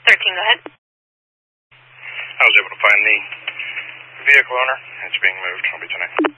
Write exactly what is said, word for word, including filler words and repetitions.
thirteen, go ahead. I was able to find the vehicle owner. It's being moved. I'll be tonight.